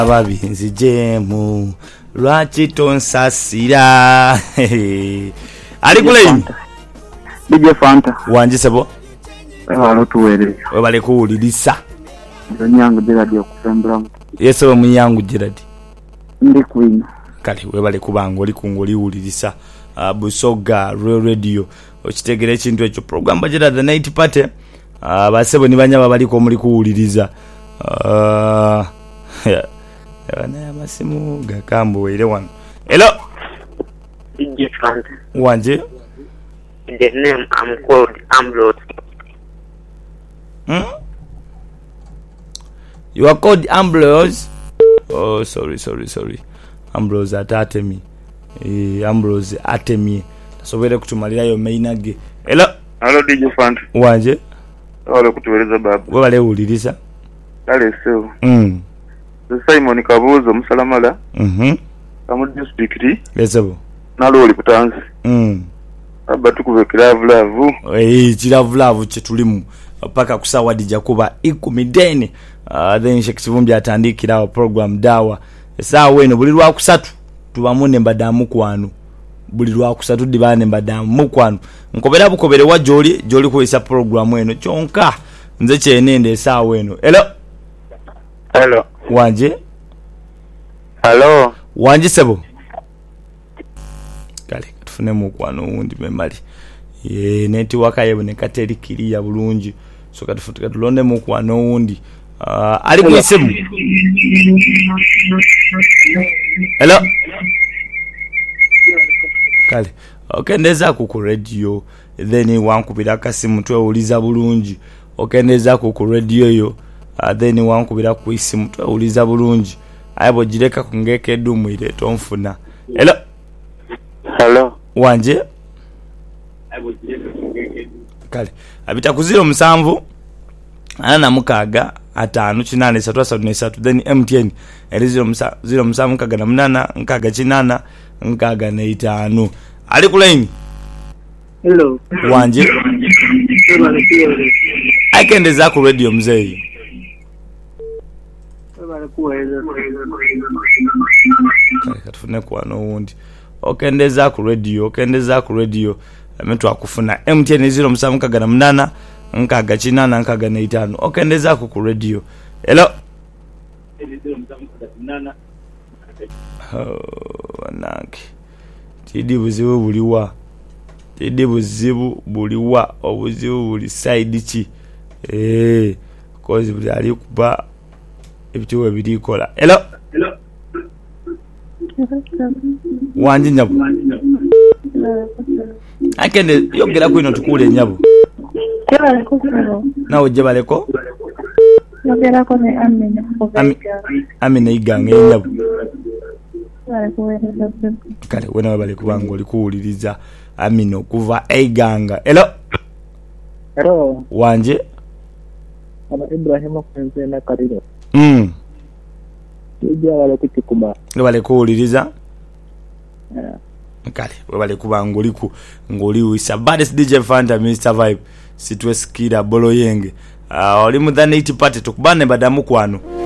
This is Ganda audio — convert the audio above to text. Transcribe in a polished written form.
ababinzi jemu lwaki tonsasira ali kule DJ Fanta wanje sebo walo tuwele webale kuwulirisa nyangu Gerard okusembera yeso munyangu Gerard ndi kwina kale webale kubanga oli kungoli wulirisa Busoga Radio okitegera ekintu ekyo program bajira the night party basebo ni banyaba baliko muri kuwuliriza na amasimu gakambo ile wano hello DJ Fanta wanje the name I'm called Ambrose. You are called Ambrose. Oh, sorry. Ambrose atatemi. Ambrose atemi. Tasobere kutumalira yo mainage. Hello DJ Fanta wanje walo kutuweleza baba wale ulirisa kale so Simon Kabuzo Musalamala kamu district lesebo nalo oli kutanzi aba tukubekira vulavu kiravulavu kyetulimu paka kusawa dija kuba 10 then shekivumbi atandikira program dawa esawa eno buli lwa kusatu tubamune mbadamu kwanu buli lwa kusatu dibane mbadamu kwanu nkobera bukobere wa joli kuisa program eno kyonka nze kyenende esawa eno hello wanje wanje sebo kale tufune mu kwano undi memali network yaboneka terikiriya bulungi so katufutika tulonde mu kwano undi ali kwisimu hello kale okendeza ku radio then wankubira kasimu tweuliza bulungi okendeza ku radio yo then wankubira ku isimu tweuliza bulungi ayabo jireka kungeke dumu ile tonfuna hello wanje kale abita ku 07 ana mukaga 5 then MTN eri 07 mukaga na munana nkaga chinana nkaga na 5 ali ku line hello wanje akendeza ku radio mzee katufune kwano wundi okendeza ku radio ametu akufuna MTN 07 nkaga na munana nkaga chinana nkaga na 5 okendeza ku radio hello wanange tidi buzibu buliwa obuzibu buli side ki kozi buli ali kuba ebitiwe birikola hello wanje nyabo akende yogera kwino tukule nyabo nawe jebaleko yogera ko ne amina iganga nyabo kale wena bale kubango likuwuliriza amino kuva eiganga hello wanje ana Ibrahim Kwenze na Kariro ija wale kuchikuba bale kuwuliriza kale bale kubango liku ngoliwisa baddest DJ Fanta Mr Vibe sitwe skida bolo yenge oli mu the 80 party tukubane badamu kwano